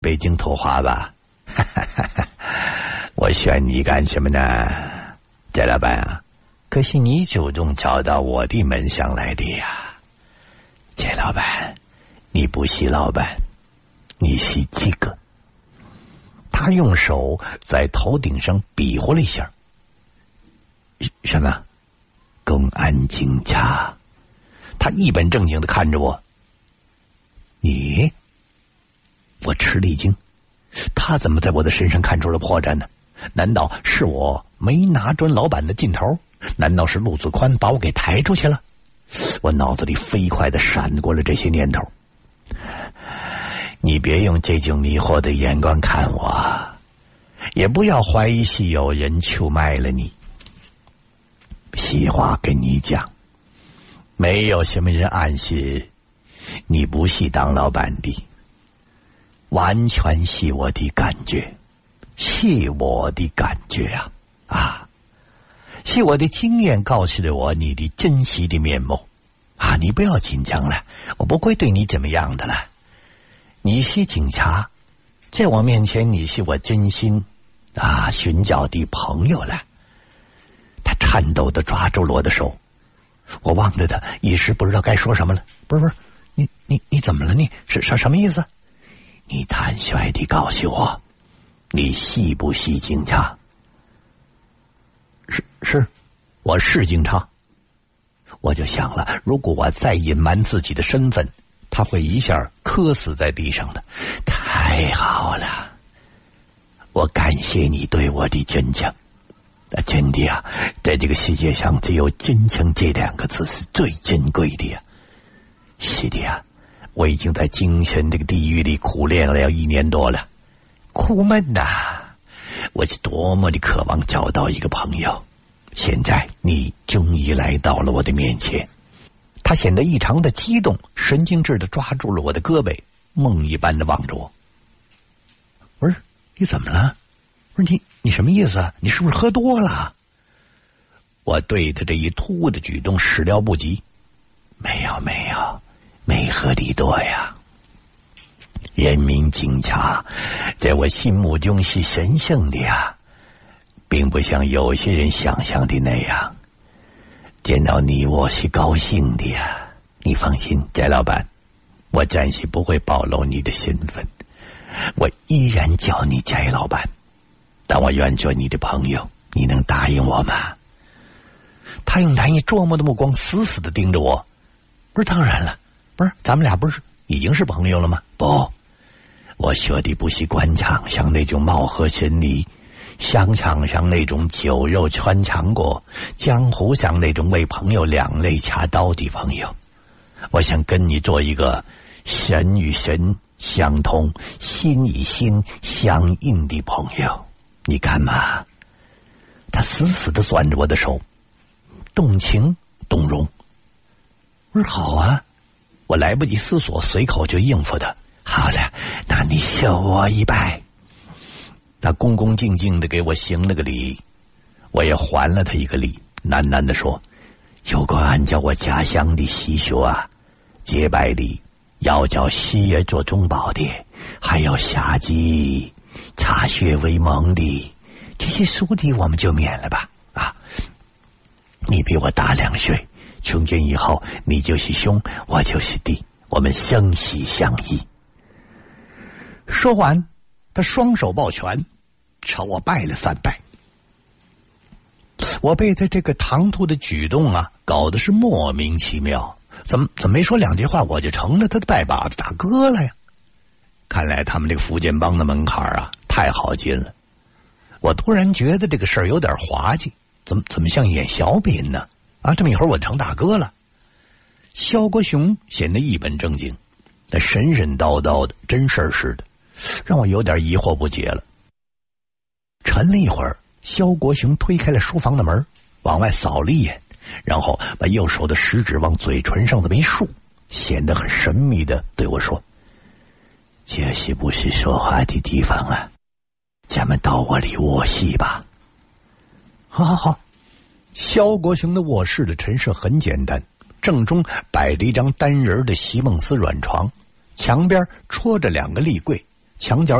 北京土话吧？我选你干什么呢？翟老板啊，可是你主动找到我的门上来的呀。翟老板，你不是老板，你是这个。他用手在头顶上比划了一下。什么？公安警察。他一本正经地看着我。你？我吃了一惊，他怎么在我的身上看出了破绽呢？难道是我没拿准老板的劲头？难道是陆子宽把我给抬出去了？我脑子里飞快地闪过了这些念头。你别用这种迷惑的眼光看我，也不要怀疑是有人出卖了你。实话跟你讲，没有什么人暗示你不是当老板的，完全是我的感觉，是我的感觉啊！是我的经验告诉了我你的真实的面目啊！你不要紧张了，我不会对你怎么样的了。你是警察，在我面前你是我真心寻找的朋友了。他颤抖地抓住了我的手，我望着他，一时不知道该说什么了。不是，你怎么了？你是什么意思？你坦率地告诉我，你是不是警察？是，我是警察。我就想了，如果我再隐瞒自己的身份，他会一下磕死在地上的。太好了，我感谢你对我的真诚。真的啊，在这个世界上只有真诚这两个字是最珍贵的呀。是的呀，我已经在精神这个地狱里苦练了1年多了，苦闷呐！我是多么的渴望找到一个朋友，现在你终于来到了我的面前。他显得异常的激动，神经质的抓住了我的胳膊，梦一般的望着我。不是，你怎么了？不是你什么意思？你是不是喝多了？我对他这一突兀的举动始料不及。没有，没喝的多呀。人民警察在我心目中是神圣的呀，并不像有些人想象的那样。见到你我是高兴的呀，你放心，翟老板，我暂时不会暴露你的身份，我依然叫你翟老板，但我愿做你的朋友，你能答应我吗？他用难以捉摸的目光死死地盯着我。不是，当然了，不是，咱们俩不是已经是朋友了吗？不，我说的不是官场上那种貌合神离，商场上那种酒肉穿肠过，江湖上那种为朋友两肋插刀的朋友。我想跟你做一个神与神相通，心与心相印的朋友，你干嘛？他死死地攥着我的手，动情动容。我说好啊，我来不及思索，随口就应付的。好了，那你受我一拜。他恭恭敬敬地给我行了个礼，我也还了他一个礼，喃喃地说，如果按照我家乡的习俗啊，结拜礼要找师爷做中保的，还要下祭歃血为盟的，这些俗礼我们就免了吧。你比我大2岁，从今以后你就是兄，我就是弟，我们生死相依。说完，他双手抱拳，朝我拜了3拜。我被他这个唐突的举动搞得是莫名其妙，怎么没说2句话我就成了他的拜把子大哥了呀？看来他们这个福建帮的门槛太好进了。我突然觉得这个事儿有点滑稽，怎么像演小品呢？这么一会儿我成大哥了。萧国雄显得一本正经，那神神叨叨的，真事儿似的，让我有点疑惑不解了。沉了一会儿，萧国雄推开了书房的门，往外扫了一眼，然后把右手的食指往嘴唇上这么一竖，显得很神秘的对我说，这是不是说话的地方啊？咱们到我的卧室吧。好。萧国雄的卧室的陈设很简单，正中摆了一张单人的席梦思软床，墙边戳着2个立柜， 墙角